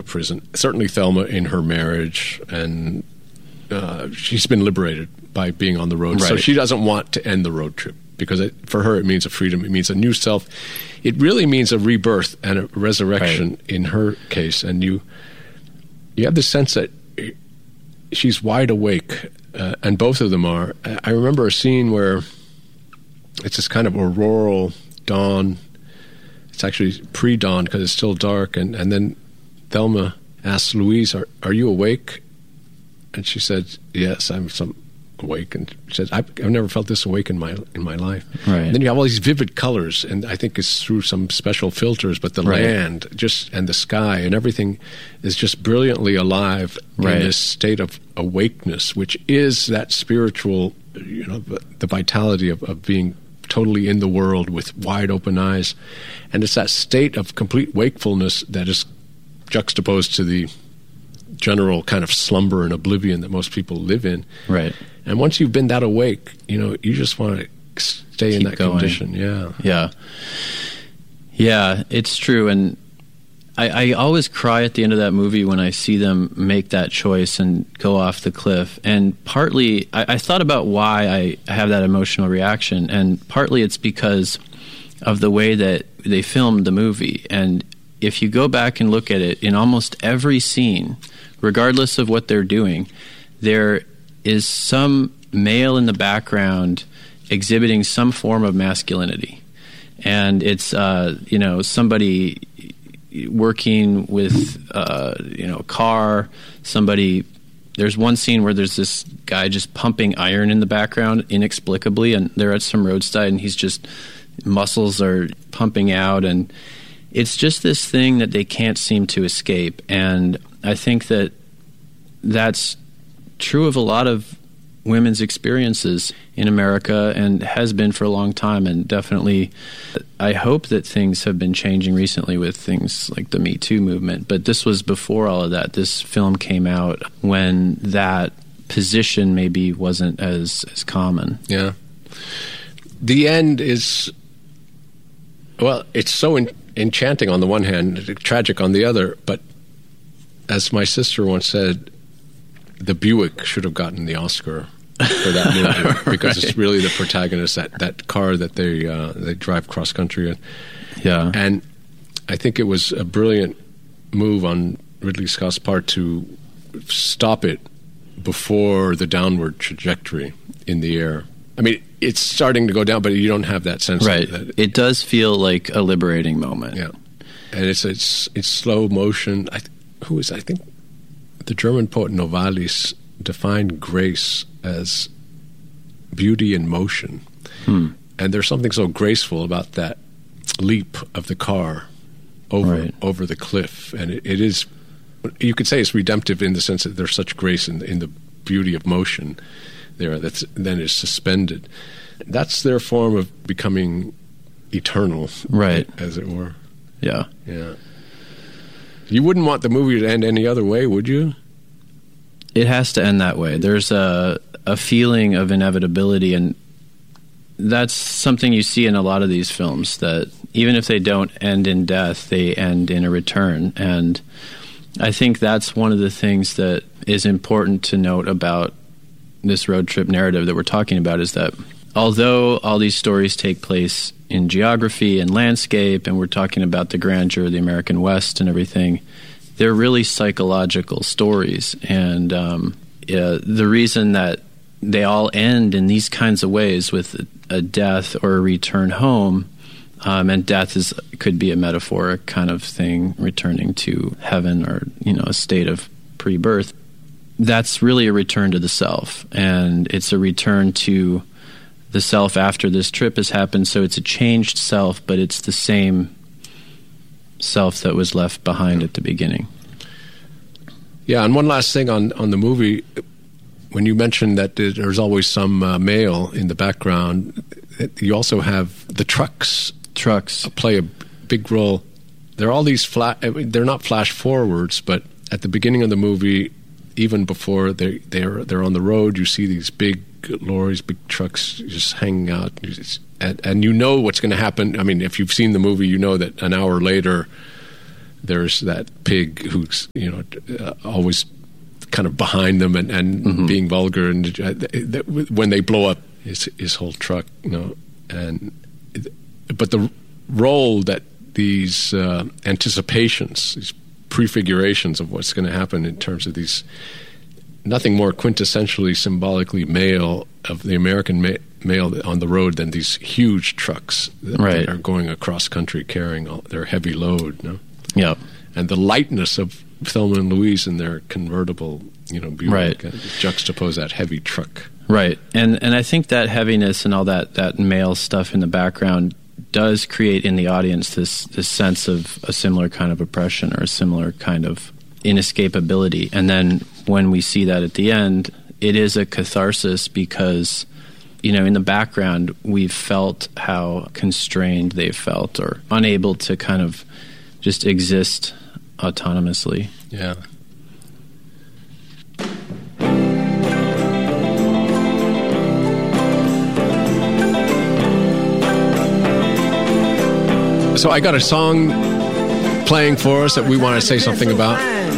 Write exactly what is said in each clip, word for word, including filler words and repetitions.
a prison. Certainly Thelma in her marriage, and uh, she's been liberated by being on the road. Right. So she doesn't want to end the road trip because it, for her it means a freedom. It means a new self. It really means a rebirth and a resurrection right. in her case. And you you have the sense that she's wide awake, uh, and both of them are. I remember a scene where it's this kind of auroral dawn. It's actually pre-dawn because it's still dark, and, and then Thelma asks Louise, are, are you awake? And she said, yes, I'm some awake. And she says, I've, I've never felt this awake in my in my life. Right. And then you have all these vivid colors, and I think it's through some special filters, but the right. land just and the sky and everything is just brilliantly alive right. in this state of awakeness, which is that spiritual, you know, the, the vitality of, of being totally in the world with wide open eyes. And it's that state of complete wakefulness that is juxtaposed to the general kind of slumber and oblivion that most people live in. Right. And once you've been that awake, you know, you just want to stay Keep in that going. condition. Yeah. Yeah. Yeah, it's true. And I, I always cry at the end of that movie when I see them make that choice and go off the cliff. And partly, I, I thought about why I have that emotional reaction. And partly it's because of the way that they filmed the movie. And if you go back and look at it, in almost every scene, regardless of what they're doing, there is some male in the background exhibiting some form of masculinity. And it's, uh, you know, somebody working with, uh, you know, a car, somebody... There's one scene where there's this guy just pumping iron in the background inexplicably, and they're at some roadside, and he's just... muscles are pumping out, and it's just this thing that they can't seem to escape. And I think that that's true of a lot of women's experiences in America and has been for a long time. And definitely I hope that things have been changing recently with things like the Me Too movement, but this was before all of that. This film came out when that position maybe wasn't as as common. Yeah. The end is, well, it's so en- enchanting on the one hand, tragic on the other, but as my sister once said, the Buick should have gotten the Oscar for that movie because right. it's really the protagonist, that, that car that they uh, they drive cross country in. Yeah. And I think it was a brilliant move on Ridley Scott's part to stop it before the downward trajectory in the air. I mean, it's starting to go down, but you don't have that sense. Right. That it does feel like a liberating moment. Yeah. And it's it's it's slow motion. I, who is, I think, the German poet Novalis defined grace as beauty in motion. Hmm. And there's something so graceful about that leap of the car over right. over the cliff. And it, it is, you could say it's redemptive in the sense that there's such grace in, in the beauty of motion there that's then is suspended. That's their form of becoming eternal, right, as it were. Yeah. Yeah. You wouldn't want the movie to end any other way, would you? It has to end that way. There's a a feeling of inevitability, and that's something you see in a lot of these films, that even if they don't end in death, they end in a return. And I think that's one of the things that is important to note about this road trip narrative that we're talking about, is that although all these stories take place in geography and landscape, and we're talking about the grandeur of the American West and everything, they're really psychological stories. And um, uh, the reason that they all end in these kinds of ways, with a, a death or a return home, um, and death is could be a metaphoric kind of thing, returning to heaven or, you know, a state of pre-birth. That's really a return to the self, and it's a return to the self after this trip has happened. So it's a changed self, but it's the same self that was left behind at the beginning. Yeah, and one last thing on, on the movie, when you mentioned that there's always some uh, male in the background, you also have the trucks. Trucks play a big role. There are all these fla- they're not flash forwards, but at the beginning of the movie, even before they they're they're on the road, you see these big lorries, big trucks just hanging out, and, and you know what's going to happen. I mean, if you've seen the movie, you know that an hour later there's that pig who's, you know, uh, always kind of behind them and, and mm-hmm. being vulgar, and uh, th- th- when they blow up his his whole truck, you know, and but the role that these uh, anticipations, these prefigurations of what's going to happen in terms of these, nothing more quintessentially symbolically male of the American ma- male on the road than these huge trucks that, right. that are going across country carrying all their heavy load. No? Yeah, and the lightness of Thelma and Louise in their convertible, you know, Buick, right. uh, juxtapose that heavy truck. Right, and and I think that heaviness and all that that male stuff in the background does create in the audience this this sense of a similar kind of oppression or a similar kind of inescapability. And then when we see that at the end, it is a catharsis because, you know, in the background we've felt how constrained they've felt or unable to kind of just exist autonomously. Yeah. So I got a song playing for us that we want to say something about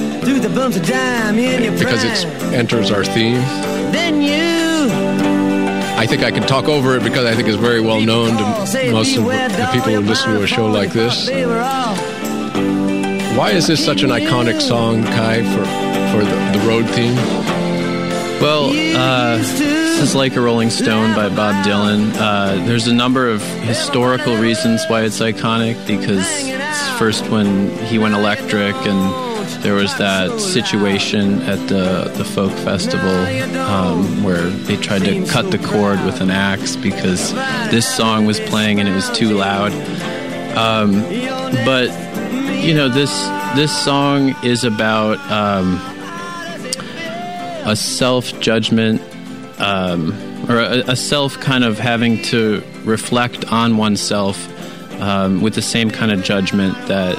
because it enters our theme. I think I can talk over it because I think it's very well known to most of the people who listen to a show like this. Why is this such an iconic song, Kai, for, for the, the road theme? Well, uh, this is Like a Rolling Stone by Bob Dylan. Uh, there's a number of historical reasons why it's iconic, because it's first when he went electric and there was that situation at the, the folk festival um, where they tried to cut the cord with an axe because this song was playing and it was too loud. Um, but, you know, this, this song is about... Um, a self-judgment, um, or a, a self kind of having to reflect on oneself um, with the same kind of judgment that,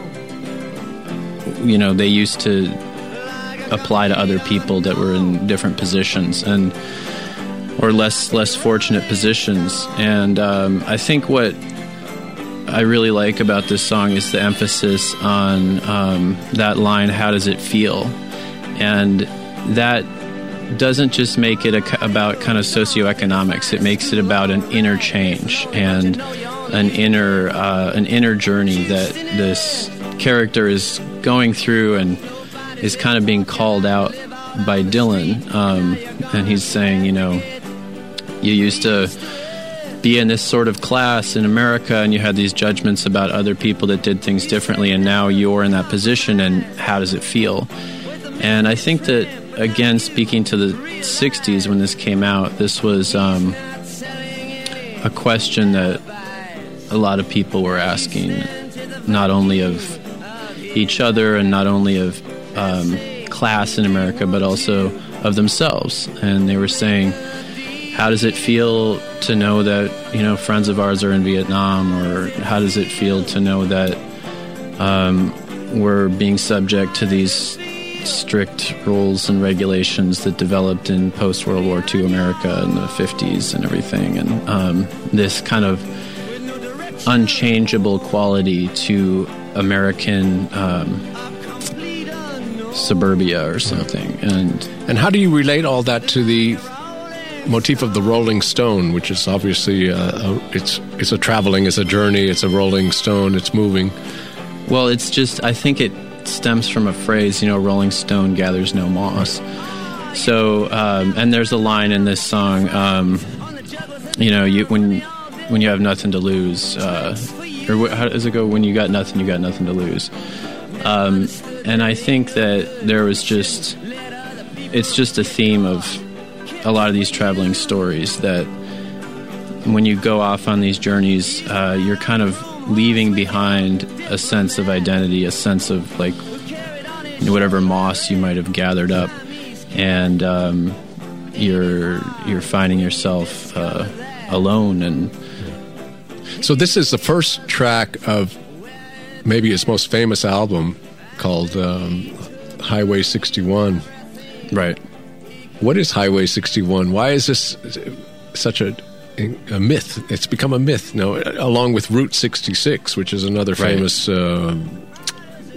you know, they used to apply to other people that were in different positions and or less less fortunate positions. And um, I think what I really like about this song is the emphasis on um, that line, "How does it feel?" And that doesn't just make it a, about kind of socioeconomics. It makes it about an inner change and an inner uh, an inner journey that this character is going through and is kind of being called out by Dylan. Um, and he's saying, you know, you used to be in this sort of class in America and you had these judgments about other people that did things differently, and now you're in that position, and how does it feel? And I think that, again, speaking to the sixties when this came out, this was um, a question that a lot of people were asking, not only of each other and not only of um, class in America, but also of themselves. And they were saying, how does it feel to know that, you know, friends of ours are in Vietnam? Or how does it feel to know that um, we're being subject to these strict rules and regulations that developed in post-World War Two America in the fifties and everything, and um, this kind of unchangeable quality to American um, suburbia or something. And and how do you relate all that to the motif of the Rolling Stone, which is obviously uh, a, it's it's a traveling, it's a journey, it's a rolling stone, it's moving? Well, it's just, I think it stems from a phrase, you know, Rolling Stone gathers no moss. So, um, and there's a line in this song, um, you know, you when when you have nothing to lose, uh, or how does it go? When you got nothing, you got nothing to lose. Um, and I think that there was just, it's just a theme of a lot of these traveling stories, that when you go off on these journeys, uh, you're kind of leaving behind a sense of identity, a sense of, like, you know, whatever moss you might have gathered up, and um, you're you're finding yourself uh, alone. And so this is the first track of maybe its most famous album, called um, Highway sixty-one. Right. What is Highway sixty-one? Why is this such a a myth? It's become a myth, you know, along with Route sixty-six, which is another famous right. uh,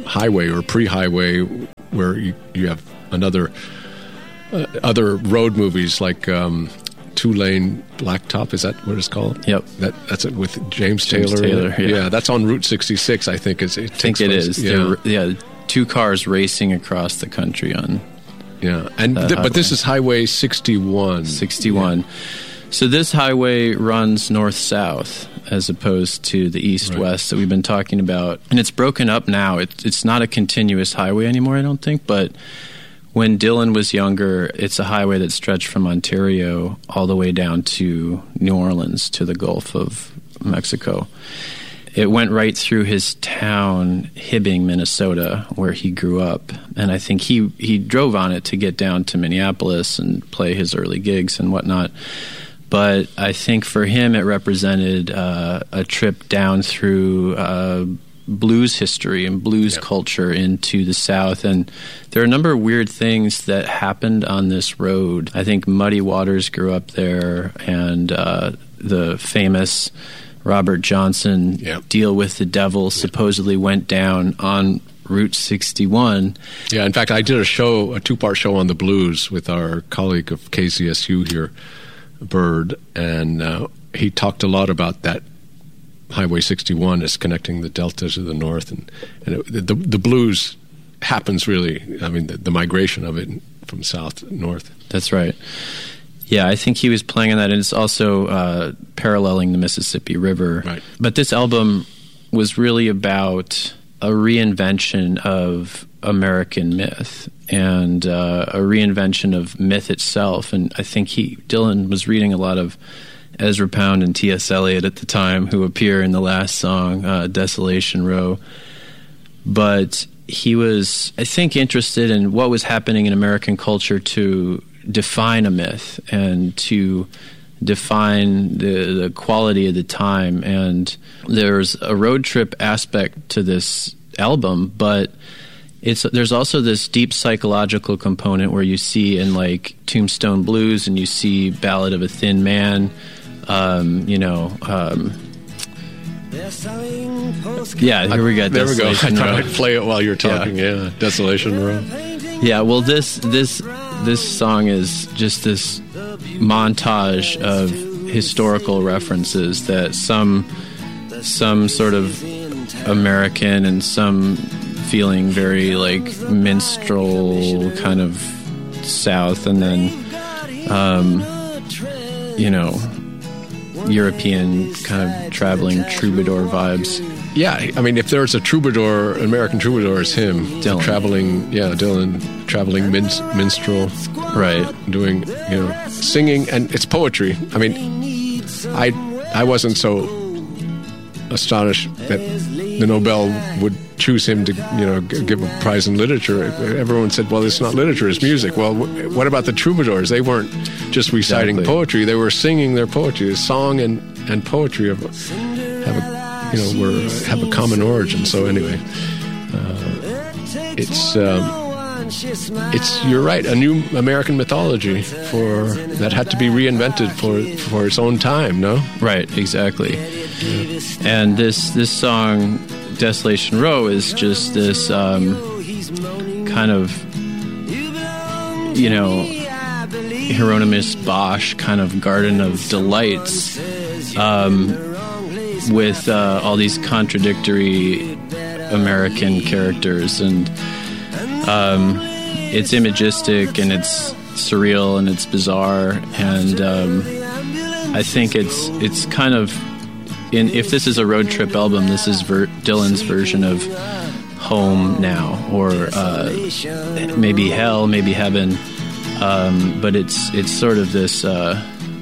highway or pre-highway, where you, you have another uh, other road movies like um, Two Lane Blacktop. Is that what it's called? Yep. That that's it with James, James Taylor. Taylor, yeah. yeah, that's on Route sixty-six. I think it's, it I think takes it place. is. Yeah. yeah, two cars racing across the country on. Yeah, and th- but this is Highway sixty-one. sixty-one. Yeah. So this highway runs north-south as opposed to the east-west right. that we've been talking about. And it's broken up now. It, it's not a continuous highway anymore, I don't think. But when Dylan was younger, it's a highway that stretched from Ontario all the way down to New Orleans, to the Gulf of Mexico. It went right through his town, Hibbing, Minnesota, where he grew up. And I think he, he drove on it to get down to Minneapolis and play his early gigs and whatnot. But I think for him it represented uh, a trip down through uh, blues history and blues yep. culture into the South. And there are a number of weird things that happened on this road. I think Muddy Waters grew up there, and uh, the famous Robert Johnson yep. Deal with the Devil supposedly went down on Route sixty-one. Yeah, in fact, I did a show, a two-part show on the blues with our colleague of K Z S U here, Bird, and uh, he talked a lot about that Highway sixty-one as connecting the Delta to the north, and, and it, the, the blues happens really, I mean, the, the migration of it from south to north. That's right. Yeah, I think he was playing on that, and it's also uh, paralleling the Mississippi River. Right. But this album was really about a reinvention of American myth and uh, a reinvention of myth itself. And I think he Dylan was reading a lot of Ezra Pound and T S. Eliot at the time, who appear in the last song, uh, Desolation Row. But he was, I think, interested in what was happening in American culture to define a myth and to define the, the quality of the time. And there's a road trip aspect to this album, but it's there's also this deep psychological component where you see in like Tombstone Blues, and you see Ballad of a Thin Man, um, you know, um, yeah, here we go. There we go. I thought I'd play it while you're talking. Yeah, yeah. Desolation Row. Yeah, well, this this this song is just this montage of historical references that some some sort of American and some feeling very like minstrel kind of South, and then um, you know, European kind of traveling troubadour vibes. Yeah, I mean, if there's a troubadour, an American troubadour, is him. Dylan. Traveling, yeah, Dylan, traveling min- minstrel. Right. Doing, you know, singing, and it's poetry. I mean, I I wasn't so astonished that the Nobel would choose him to, you know, g- give a prize in literature. Everyone said, well, it's not literature, it's music. Well, w- what about the troubadours? They weren't just reciting exactly. poetry, they were singing their poetry. Song and, and poetry have a, have a you know, were have a common origin. So anyway, uh, it's um, it's you're right, a new American mythology for that had to be reinvented for for its own time. No, right, exactly. Yeah. And this this song, Desolation Row, is just this um, kind of, you know, Hieronymus Bosch kind of Garden of Delights. Um, with uh, all these contradictory American characters, and um, it's imagistic and it's surreal and it's bizarre, and um, I think it's it's kind of in, if this is a road trip album, this is ver- Dylan's version of Home Now, or uh, maybe Hell, maybe Heaven, um, but it's it's sort of this uh,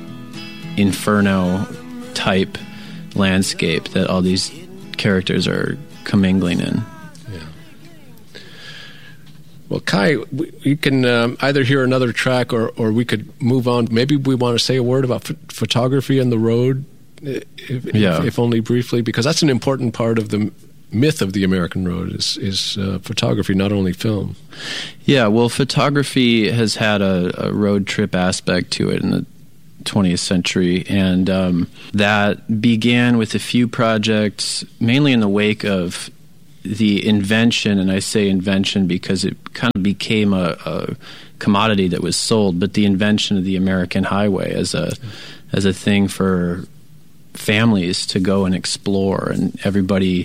Inferno type landscape that all these characters are commingling in. Yeah. Well, Kai, we, we can um, either hear another track, or, or we could move on. Maybe we want to say a word about ph- photography and the road, if, yeah. if, if only briefly, because that's an important part of the myth of the American road is, is uh, photography, not only film. Yeah, well, photography has had a, a road trip aspect to it in the twentieth century, and um, that began with a few projects, mainly in the wake of the invention, and I say invention because it kind of became a, a commodity that was sold, but the invention of the American highway as a as a thing for families to go and explore, and everybody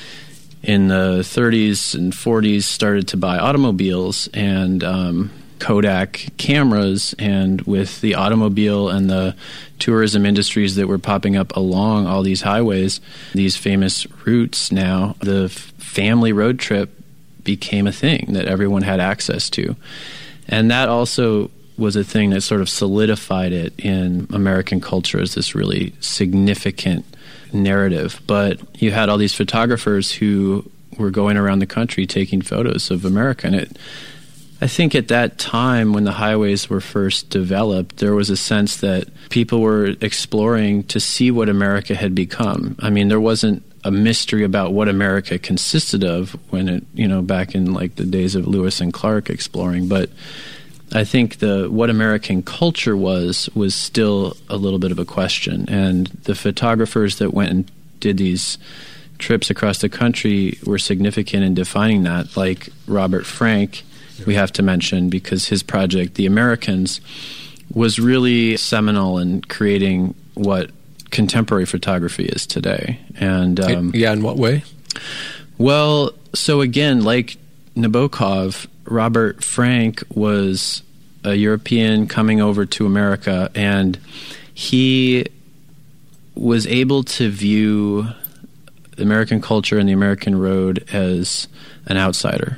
in the thirties and forties started to buy automobiles and um, Kodak cameras, and with the automobile and the tourism industries that were popping up along all these highways, these famous routes now, the family road trip became a thing that everyone had access to. And that also was a thing that sort of solidified it in American culture as this really significant narrative. But you had all these photographers who were going around the country taking photos of America. And it, I think at that time when the highways were first developed, there was a sense that people were exploring to see what America had become. I mean, there wasn't a mystery about what America consisted of when it, you know, back in like the days of Lewis and Clark exploring. But I think the what American culture was was still a little bit of a question. And the photographers that went and did these trips across the country were significant in defining that, like Robert Frank, we have to mention, because his project, The Americans, was really seminal in creating what contemporary photography is today. And um, yeah, in what way? Well, so again, like Nabokov, Robert Frank was a European coming over to America, and he was able to view American culture and the American road as an outsider.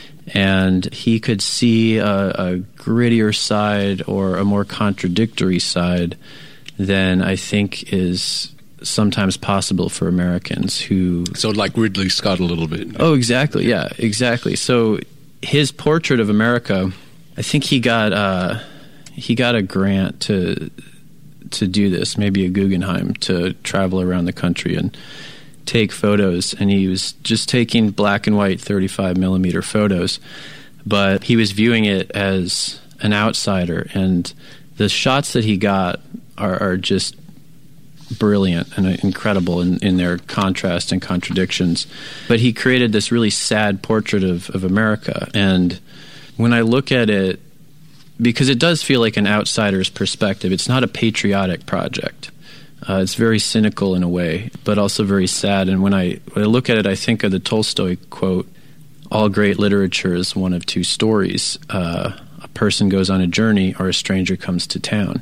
And he could see a, a grittier side or a more contradictory side than I think is sometimes possible for Americans who... So like Ridley Scott a little bit. Oh, exactly. Yeah, exactly. So his portrait of America, I think he got uh, he got a grant to to do this, maybe a Guggenheim, to travel around the country and take photos, and he was just taking black and white thirty-five millimeter photos, but he was viewing it as an outsider, and the shots that he got are, are just brilliant and incredible in, in their contrast and contradictions. But he created this really sad portrait of, of America, and when I look at it, because it does feel like an outsider's perspective, it's not a patriotic project. Uh, it's very cynical in a way, but also very sad. And when I, when I look at it, I think of the Tolstoy quote, "All great literature is one of two stories. Uh, a person goes on a journey or a stranger comes to town."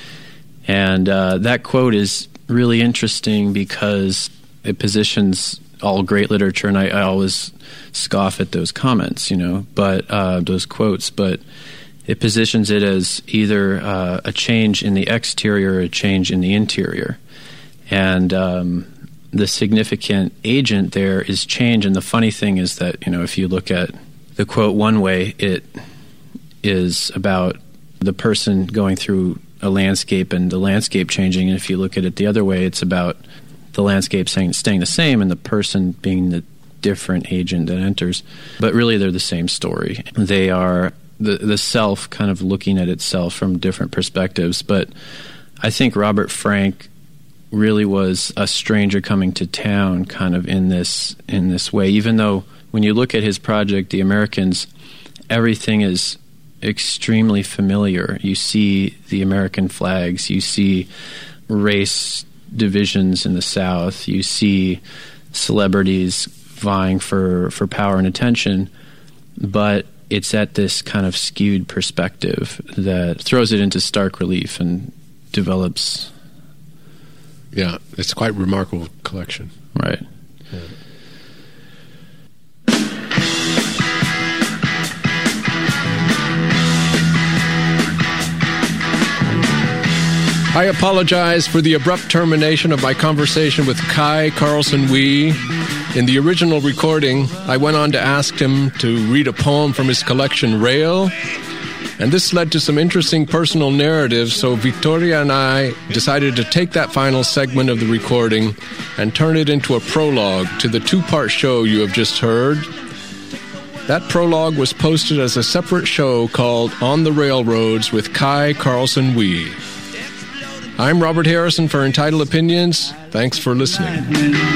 And uh, that quote is really interesting because it positions all great literature, and I, I always scoff at those comments, you know, but uh, those quotes, but it positions it as either uh, a change in the exterior or a change in the interior. And um, the significant agent there is change. And the funny thing is that, you know, if you look at the quote one way, it is about the person going through a landscape and the landscape changing. And if you look at it the other way, it's about the landscape staying, staying the same and the person being the different agent that enters. But really, they're the same story. They are... The, the self kind of looking at itself from different perspectives. But I think Robert Frank really was a stranger coming to town kind of in this in this way, even though when you look at his project, The Americans, everything is extremely familiar. You see the American flags, you see race divisions in the South, you see celebrities vying for, for power and attention, but it's at this kind of skewed perspective that throws it into stark relief and develops. Yeah, it's quite a remarkable collection. Right. Yeah. I apologize for the abrupt termination of my conversation with Kai Carlson Wee. In the original recording, I went on to ask him to read a poem from his collection, Rail, and this led to some interesting personal narratives, so Victoria and I decided to take that final segment of the recording and turn it into a prologue to the two-part show you have just heard. That prologue was posted as a separate show called On the Railroads with Kai Carlson Wee. I'm Robert Harrison for Entitled Opinions. Thanks for listening.